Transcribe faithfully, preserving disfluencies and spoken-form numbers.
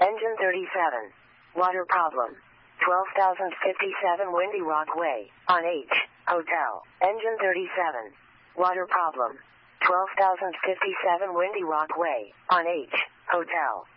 Engine thirty-seven. Water problem. twelve thousand fifty-seven Windy Rock Way, on H, Hotel. Engine thirty-seven. Water problem. twelve thousand fifty-seven Windy Rock Way, on H, Hotel.